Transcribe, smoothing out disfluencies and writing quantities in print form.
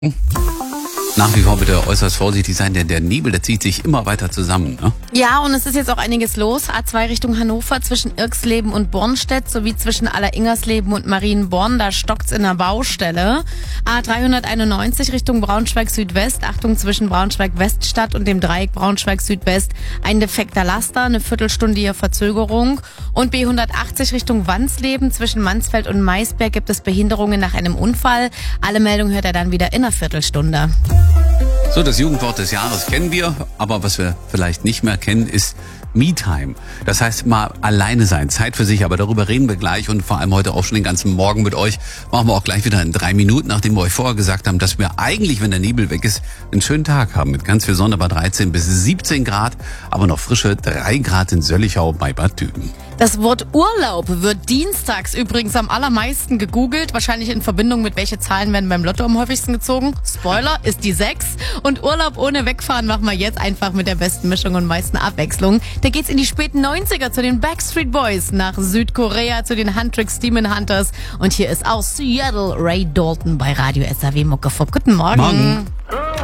Nach wie vor bitte äußerst vorsichtig sein, denn der Nebel, der zieht sich immer weiter zusammen. Ne? Ja, und es ist jetzt auch einiges los. A2 Richtung Hannover zwischen Irxleben und Bornstedt sowie zwischen Alleringersleben und Marienborn. Da stockt's in der Baustelle. A391 Richtung Braunschweig Südwest. Achtung, zwischen Braunschweig Weststadt und dem Dreieck Braunschweig Südwest. Ein defekter Laster, eine Viertelstunde hier Verzögerung. Und B180 Richtung Wansleben zwischen Mansfeld und Maisberg gibt es Behinderungen nach einem Unfall. Alle Meldungen hört er dann wieder in einer Viertelstunde. So, das Jugendwort des Jahres kennen wir, aber was wir vielleicht nicht mehr kennen, ist Me-Time. Das heißt, mal alleine sein, Zeit für sich, aber darüber reden wir gleich und vor allem heute auch schon den ganzen Morgen mit euch. Machen wir auch gleich wieder in 3 Minuten, nachdem wir euch vorher gesagt haben, dass wir eigentlich, wenn der Nebel weg ist, einen schönen Tag haben mit ganz viel Sonne bei 13 bis 17 Grad, aber noch frische 3 Grad in Söllichau bei Bad Düben. Das Wort Urlaub wird dienstags übrigens am allermeisten gegoogelt. Wahrscheinlich in Verbindung mit welche Zahlen werden beim Lotto am häufigsten gezogen. Spoiler, ist die 6. Und Urlaub ohne Wegfahren machen wir jetzt einfach mit der besten Mischung und meisten Abwechslung. Da geht's in die späten 90er zu den Backstreet Boys, nach Südkorea zu den Huntrix Demon Hunters. Und hier ist aus Seattle Ray Dalton bei Radio SAW Muckefuck. Guten Morgen. Morgen.